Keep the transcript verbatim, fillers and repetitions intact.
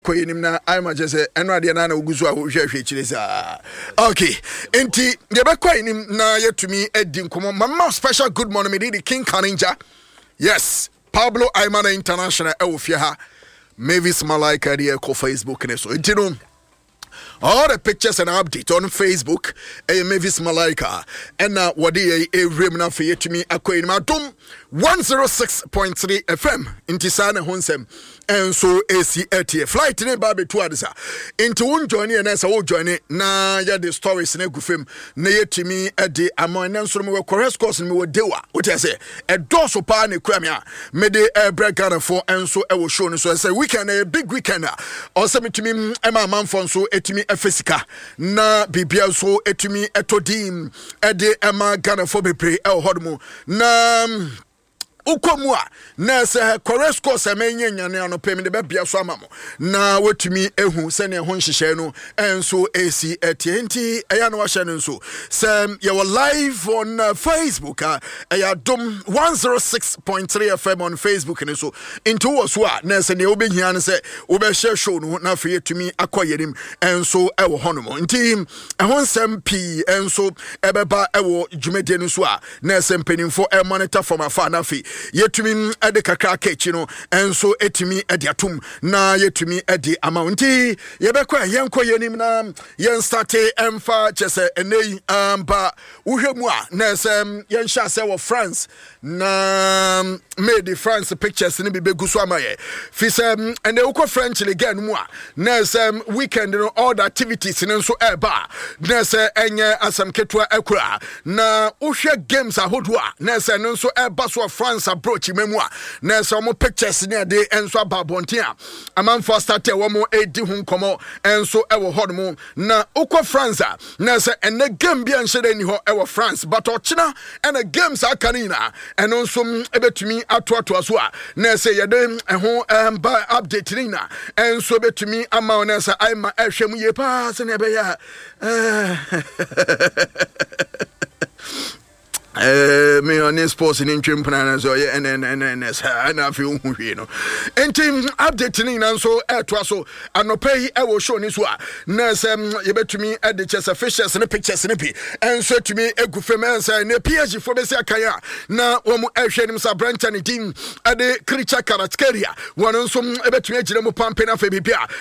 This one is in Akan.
Koyinim na I'm just say eno ade na na oguzu a wo hwehwe chire sa. Okay. Enti ye be koyinim na yetumi edi nkomo. Mama special good morning me the King Kaninja. Yes, Pablo Aimana International e wo fie ha. Mavis Malaika de ko Facebook ne so. Enti no all the pictures and update on Facebook, a Mavis Malaika, and now what a remna for you to me, a coin madum one oh six point three F M in Tisana Honsem, and so A C A T flight in a baby to others. Into one journey and as I will join it, na ya the stories in a gufim, near to me at the amount and some more correct course and more dewa. What I say, a dorsal pan cramia, made a break for and so I was shown. So I say, weekend, a big weekend, or send to me, Emma Manfon, so et me. Fisika na bibia so etumi etodim ede ema Ghana for bebre e hodmo na ukomu a na se correct course amenye nyane anopem de bebia so amamo na wetumi ehu se ne ho nhihye no enso ac enti eya no wahye no nso se ye were live on uh, Facebook uh, eya dom one oh six point three F M on Facebook ne so into wo a na se ne obehia ne se obehye show no na fe yetumi akoyerim enso ewo honomo enti ehon sem pi enso ebeba ewo dwumede no so a na se mpanimfo e monitor from afar na fe yetumi ade kakra kechi no enso etumi ade atum na yetumi ade amounti yebekwa yenko yenim na yen start emfa chese enei amba uhwemu a na sem yen sha se wo France na made the France pictures ni bibegu so amaye fi sem ene uko French again mu a na sem weekend no all the activities ni so eba na se enye asam ketua ekura na uhwe games ahodo a na se no so eba so France approach memua na so mo pictures ni ade enso ababonten a amanfo start e wo mo edi hu nkomo enso e wo hodmo na ukọ France na se ene game bia nhede ni ho e wo France but ochina ene games akanina eno nso ebetumi atoato so a na se yede eho amba update ni na enso betumi ama na se ai ma ehwem ye pa se ne be ya Eh, me on sports in intrim plan so yeah and and and and and I feel you know. And team updating na so eh to so anopai e wo show ni so a na sem ye betumi e de chess officials ne pictures ne bi and so to me egufem and say na P H for be say akaya na wo mu ehwe nim sa branch and team e de creature caracteria won so e betumi agire mu pampe na fa bibia